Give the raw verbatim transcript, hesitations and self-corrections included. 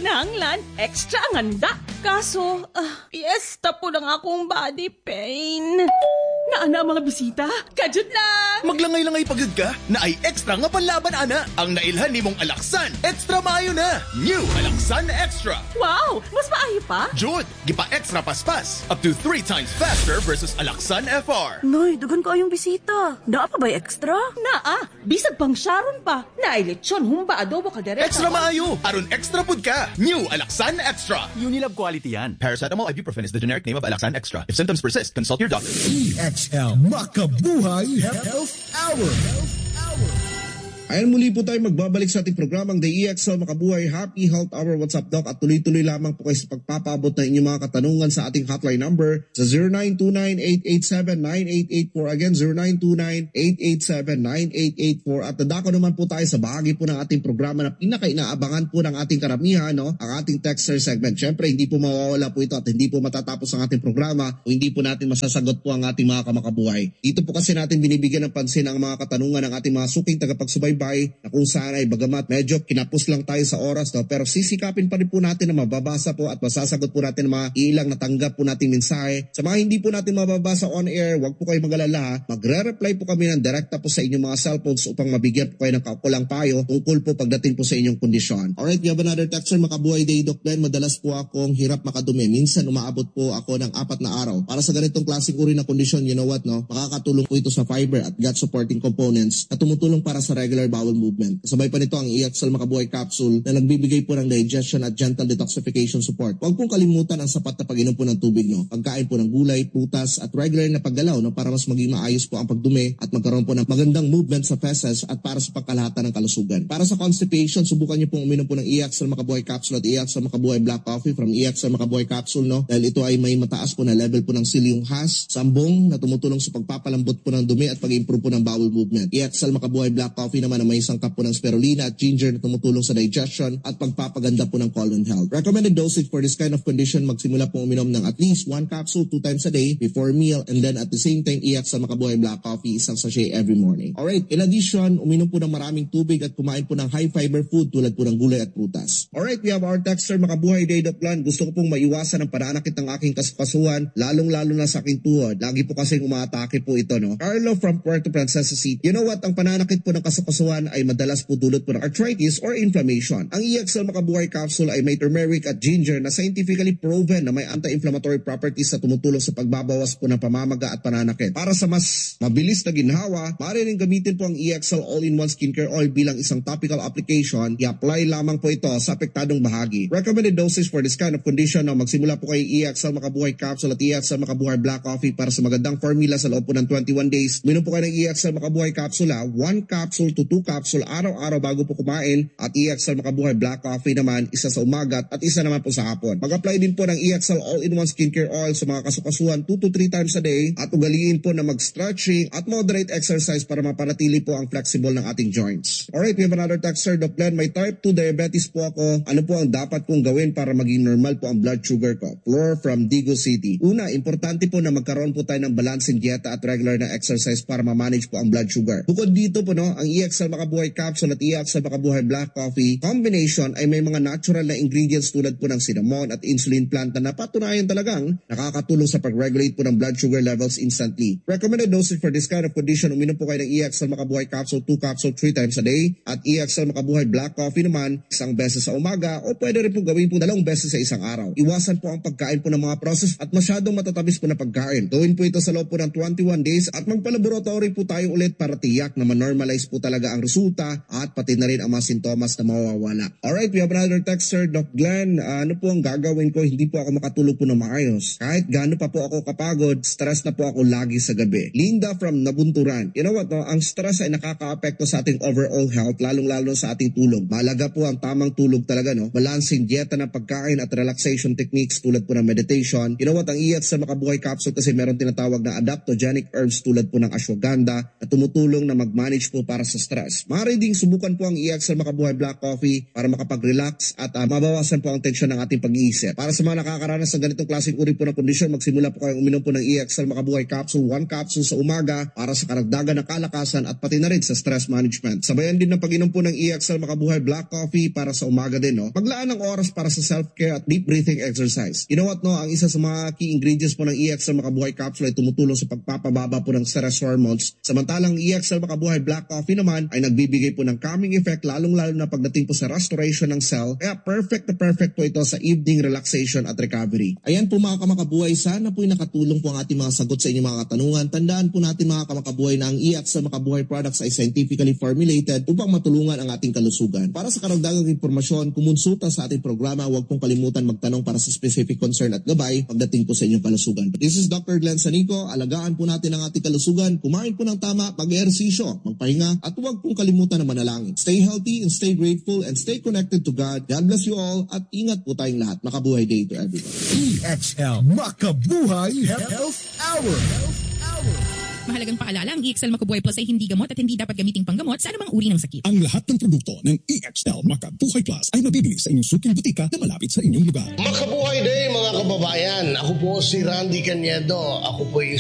kinahanglan, extra ang handa. Kaso, uh, piyesta po lang akong body pain. Naana mga bisita, kajud lang. Maglangay-langay pagod ka, na ay extra nga panlaban ana. Ang nailhan ni mong Alaksan, extra maayo na. New Alaksan Extra. Wow, mas maayo pa? Jud, gipa extra paspas. Up to three times faster versus Alaksan F R. Noy, dugan ko ayong bisita. Naa pa ba'y extra? Naa, bisag pang Sharon pa. Nailitsyon, humba adobo kaldereta. Extra maayo, aron extra pud ka. New Alaksan Extra. Unilab quality yan. Paracetamol ibuprofen is the generic name of Alaksan Extra. If symptoms persist, consult your doctor. E X L Makabuhay Health Hour. Ayan, muli po tayo magbabalik sa ating programang The E X L Makabuhay Happy Health Hour. What's up, Doc? At tuloy-tuloy lamang po kayo sa pagpapaabot ng inyong mga katanungan sa ating hotline number sa zero nine two nine, eight eight seven, nine eight eight four. Again, zero nine two nine, eight eight seven, nine eight eight four. At dadako naman po tayo sa bahagi po ng ating programa na pinaka-inaabangan po ng ating karamihan, no? Ang ating texter segment. Siyempre, hindi po mawawala po ito at hindi po matatapos ang ating programa kung hindi po natin masasagot po ang ating mga kamakabuhay. Dito po kasi natin binibigyan ng pansin ang mga katanungan ng ating mga suking tagapagsubaybay na kung saan ay bagamat medyo kinapos lang tayo sa oras, no? Pero sisikapin pa rin po natin na mababasa po at masasagot po natin mga ilang natanggap po nating mensahe. Sa mga hindi po natin mababasa on air, wag po kayo mag-alala. Magre-reply po kami ng direkta po sa inyong mga cellphones upang mabigyan po kayo ng kaukulang payo tungkol po pagdating po sa inyong kondisyon. Alright, we have another texter. Makabuhay Day, Doc Ben. Madalas po akong hirap makadumi. Minsan umaabot po ako ng apat na araw. Para sa ganitong klaseng uri na kondisyon, you know what, no? Makakatulong po ito sa fiber at gut supporting components at tumutulong para sa regular bowel movement. Kasabay pa nito ang E X L Makabuhay Capsule na nagbibigay po ng digestion at gentle detoxification support. Huwag pong kalimutan ang sapat na pag-inom po ng tubig, no? Pagkain po ng gulay, prutas at regular na paggalaw, no? Para mas maging maayos po ang pagdumi at magkaroon po ng magandang movement sa feces at para sa pagkalahatan ng kalusugan. Para sa constipation, subukan niyo pong uminom po ng E X L Makabuhay Capsule at E X L Makabuhay Black Coffee from E X L Makabuhay Capsule, no? Dahil ito ay may mataas po na level po ng psyllium has, sambong na tumutulong sa pagpapalambot po ng dumi at pag-improve po ng bowel movement. E X L Makabuhay Black Coffee naman na may sangkap po ng spirulina at ginger na tumutulong sa digestion at pagpapaganda po ng colon health. Recommended dosage for this kind of condition, magsimula po uminom ng at least one capsule two times a day before meal, and then at the same time, E X L Makabuhay Black Coffee, isang sachet every morning. Alright, in addition, uminom po ng maraming tubig at kumain po ng high fiber food tulad po ng gulay at prutas. Alright, we have our texter Makabuhay Day, Doc Plan. Gusto ko pong maiwasan ang pananakit ng aking kasukasuhan, lalong-lalo na sa aking tuhod. Lagi po kasing umaatake po ito, no? Carlo from Puerto Princesa City. You know what? Ang pananakit po ng kasukasuhan ay madalas po dulot po ng arthritis or inflammation. Ang E X L Makabuhay Capsule ay may turmeric at ginger na scientifically proven na may anti-inflammatory properties na tumutulong sa pagbabawas po ng pamamaga at pananakit. Para sa mas mabilis na ginhawa, maaari rin gamitin po ang E X L All-in-One Skincare Oil bilang isang topical application. I-apply lamang po ito sa apektadong bahagi. Recommended dosage for this kind of condition na magsimula po kay E X L Makabuhay Capsule at E X L Makabuhay Black Coffee para sa magandang formula sa loob po ng twenty-one days. Minom po kayo ng E X L Makabuhay Capsule, ha? one capsule to two capsule araw-araw bago po kumain, at E X L Makabuhay Black Coffee naman isa sa umaga at isa naman po sa hapon. Mag-apply din po ng E X L All-in-One Skincare Oil sa mga kasukasuhan two to three times a day at ugaliin po na mag-stretching at moderate exercise para mapanatili po ang flexible ng ating joints. Alright, we have another texter, Doc Len. May type two diabetes po ako. Ano po ang dapat kong gawin para maging normal po ang blood sugar ko? Flor from Digo City. Una, importante po na magkaroon po tayo ng balancing dieta at regular na exercise para ma-manage po ang blood sugar. Bukod dito po, no, ang E X L Makabuhay Capsule at E X L Makabuhay Black Coffee combination ay may mga natural na ingredients tulad po ng cinnamon at insulin plant na napatunayan talagang nakakatulong sa pag-regulate po ng blood sugar levels instantly. Recommended dosage for this kind of condition, uminom po kayo ng E X L Makabuhay Capsule two capsule three times a day at E X L Makabuhay Black Coffee naman isang beses sa umaga o pwede rin po gawin po dalawang beses sa isang araw. Iwasan po ang pagkain po ng mga processed at masyadong matatamis po na pagkain. Gawin po ito sa loob po ng twenty-one days at magpalaboratory po tayo ulit para tiyak na ma-normalize po talaga ang resulta at pati na rin ang mga sintomas na mawawala. Alright, we have another texter, Doc Glenn. Uh, ano po ang gagawin ko? Hindi po ako makatulog po ng maayos. Kahit gaano pa po ako kapagod, stress na po ako lagi sa gabi. Linda from Nabunturan. You know what, no? Ang stress ay nakaka-apekto sa ating overall health, lalong-lalo sa ating tulog. Mahalaga po ang tamang tulog talaga, no? Balancing dieta ng pagkain at relaxation techniques tulad po ng meditation. You know what, ang E X L Makabuhay Capsule kasi meron tinatawag na adaptogenic herbs tulad po ng ashwagandha na tumutulong na mag-manage po para sa stress stress. Maaari ding subukan po ang E X L Makabuhay Black Coffee para makapag-relax at uh, mabawasan po ang tensyon ng ating pag-iisip. Para sa mga nakakaranas ng ganitong klaseng uri po ng kondisyon, magsimula po kayong uminom po ng E X L Makabuhay Capsule, one capsule sa umaga para sa karagdagan ng kalakasan at pati na rin sa stress management. Sabayan din ng pag-inom po ng E X L Makabuhay Black Coffee para sa umaga din, no? Maglaan ng oras para sa self-care at deep breathing exercise. You know what, no? Ang isa sa mga key ingredients po ng E X L Makabuhay Capsule ay tumutulong sa pagpapababa po ng stress hormones. Samantalang E X L Makabuhay Black Coffee naman ay nagbibigay po ng calming effect lalong-lalo na pagdating po sa restoration ng cell. Kaya perfect na perfect po ito sa evening relaxation at recovery. Ayan po mga kamakabuhay, sana po'y nakatulong po ang ating mga sagot sa inyong mga katanungan. Tandaan po natin mga kamakabuhay na ang E X L Makabuhay products ay scientifically formulated upang matulungan ang ating kalusugan. Para sa karagdagang impormasyon, kumonsulta sa ating programa, huwag pong kalimutan magtanong para sa specific concern at gabay pagdating po sa inyong kalusugan. This is Doctor Glenn Sanico. Alagaan po natin ang ating kalusugan, kumain po ng tama, mag-ehersisyo, magpahinga, at huwag pong kalimutan na manalangin. Stay healthy and stay grateful and stay connected to God. God bless you all at ingat po tayong lahat. Makabuhay day to everyone. E X L Makabuhay Health Hour. Mahalagang paalala, ang E X L Makabuhay Plus ay hindi gamot at hindi dapat gamiting panggamot sa anumang uri ng sakit. Ang lahat ng produkto ng E X L Makabuhay Plus ay mabibili sa inyong suking butika na malapit sa inyong lugar. Makabuhay day mga kababayan. Ako po si Randy Cañedo. Ako po